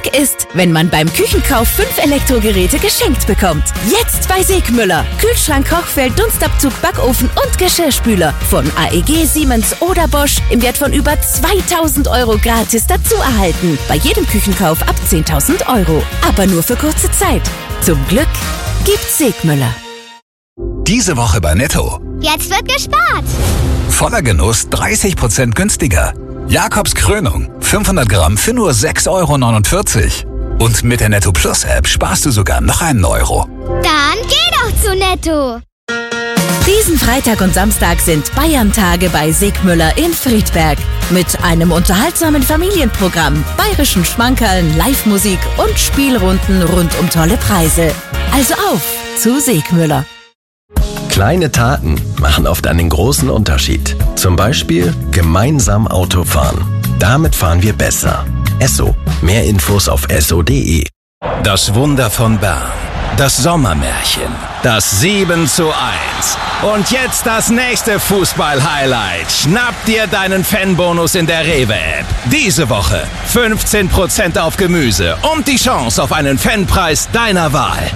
Glück ist, wenn man beim Küchenkauf 5 Elektrogeräte geschenkt bekommt. Jetzt bei Segmüller. Kühlschrank, Kochfeld, Dunstabzug, Backofen und Geschirrspüler. Von AEG, Siemens oder Bosch im Wert von über 2.000 € gratis dazu erhalten. Bei jedem Küchenkauf ab 10.000 €. Aber nur für kurze Zeit. Zum Glück gibt's Segmüller. Diese Woche bei Netto. Jetzt wird gespart. Voller Genuss 30% günstiger. Jakobs Krönung 500 Gramm für nur 6,49 €. Und mit der Netto Plus App sparst du sogar noch einen Euro. Dann geh doch zu Netto. Diesen Freitag und Samstag sind Bayern-Tage bei Segmüller in Friedberg. Mit einem unterhaltsamen Familienprogramm, bayerischen Schmankerln, Live-Musik und Spielrunden rund um tolle Preise. Also auf zu Segmüller. Kleine Taten machen oft einen großen Unterschied. Zum Beispiel gemeinsam Auto fahren. Damit fahren wir besser. Esso. Mehr Infos auf esso.de. Das Wunder von Bern. Das Sommermärchen. Das 7:1. Und jetzt das nächste Fußball-Highlight. Schnapp dir deinen Fanbonus in der Rewe-App. Diese Woche 15% auf Gemüse und die Chance auf einen Fanpreis deiner Wahl.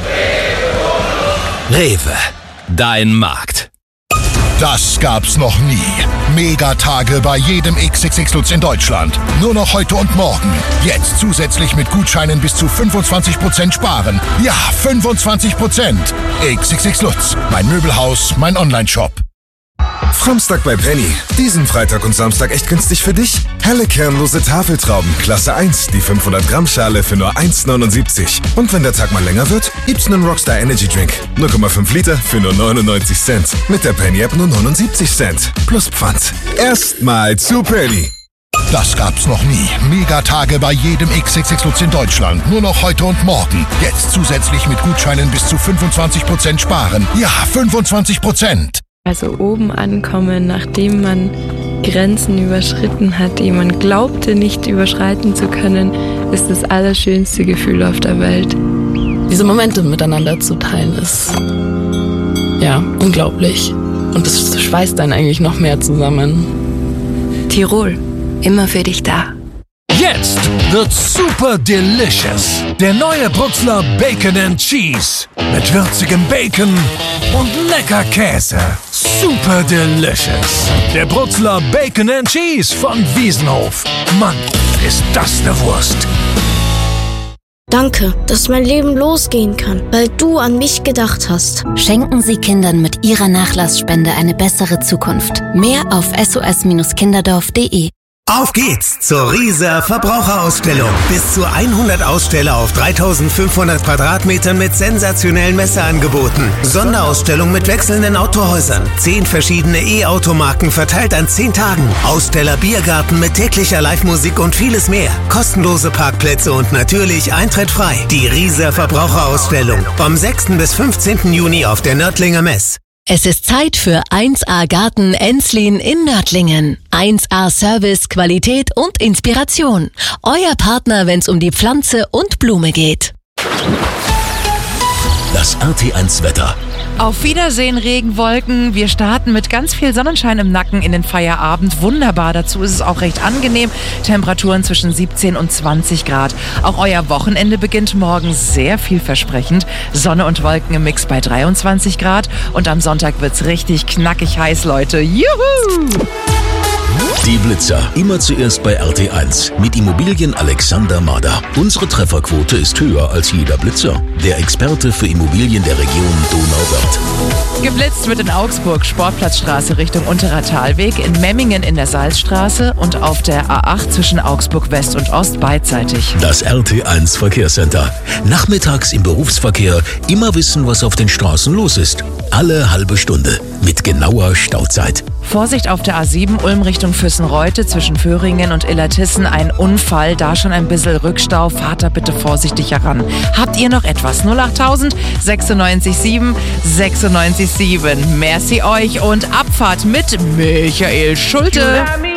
Rewe. Dein Markt. Das gab's noch nie. Megatage bei jedem XXX Lutz in Deutschland. Nur noch heute und morgen. Jetzt zusätzlich mit Gutscheinen bis zu 25% sparen. Ja, 25%. XXX Lutz. Mein Möbelhaus, mein Onlineshop. Framstag bei Penny. Diesen Freitag und Samstag echt günstig für dich. Helle kernlose Tafeltrauben, Klasse 1, die 500 Gramm Schale für nur 1,79. Und wenn der Tag mal länger wird, gibt's einen Rockstar Energy Drink. 0,5 Liter für nur 99 Cent. Mit der Penny App nur 79 Cent. Plus Pfand. Erstmal zu Penny. Das gab's noch nie. Megatage bei jedem XXX Lutz in Deutschland. Nur noch heute und morgen. Jetzt zusätzlich mit Gutscheinen bis zu 25% sparen. Ja, 25%. Also oben ankommen, nachdem man Grenzen überschritten hat, die man glaubte nicht überschreiten zu können, ist das allerschönste Gefühl auf der Welt. Diese Momente miteinander zu teilen ist ja unglaublich. Und das schweißt einen eigentlich noch mehr zusammen. Tirol, immer für dich da. Jetzt wird's super delicious. Der neue Bruxler Bacon and Cheese. Mit würzigem Bacon und lecker Käse. Super delicious. Der Bruxler Bacon and Cheese von Wiesenhof. Mann, ist das eine Wurst. Danke, dass mein Leben losgehen kann, weil du an mich gedacht hast. Schenken Sie Kindern mit Ihrer Nachlassspende eine bessere Zukunft. Mehr auf sos-kinderdorf.de. Auf geht's zur Rieser Verbraucherausstellung. Bis zu 100 Aussteller auf 3.500 Quadratmetern mit sensationellen Messeangeboten. Sonderausstellung mit wechselnden Autohäusern. 10 verschiedene E-Automarken verteilt an 10 Tagen. Aussteller Biergarten mit täglicher Live-Musik und vieles mehr. Kostenlose Parkplätze und natürlich Eintritt frei. Die Rieser Verbraucherausstellung. Vom 6. bis 15. Juni auf der Nördlinger Mess. Es ist Zeit für 1A Garten Enslin in Nördlingen. 1A Service, Qualität und Inspiration. Euer Partner, wenn es um die Pflanze und Blume geht. Das RT1 Wetter. Auf Wiedersehen, Regenwolken. Wir starten mit ganz viel Sonnenschein im Nacken in den Feierabend. Wunderbar, dazu ist es auch recht angenehm. Temperaturen zwischen 17 und 20 Grad. Auch euer Wochenende beginnt morgen sehr vielversprechend. Sonne und Wolken im Mix bei 23 Grad. Und am Sonntag wird's richtig knackig heiß, Leute. Juhu! Die Blitzer. Immer zuerst bei RT1 mit Immobilien Alexander Mader. Unsere Trefferquote ist höher als jeder Blitzer. Der Experte für Immobilien der Region Donauwörth. Geblitzt wird in Augsburg, Sportplatzstraße Richtung Unterer Talweg, in Memmingen in der Salzstraße und auf der A8 zwischen Augsburg West und Ost beidseitig. Das RT1 Verkehrscenter. Nachmittags im Berufsverkehr immer wissen, was auf den Straßen los ist. Alle halbe Stunde mit genauer Stauzeit. Vorsicht auf der A7 Ulm Richtung Füssenreute zwischen Föhringen und Illertissen. Ein Unfall, da schon ein bisschen Rückstau. Fahrt da bitte vorsichtig heran. Habt ihr noch etwas? 08000 96 7 96 7. Merci euch und Abfahrt mit Michael Schulte.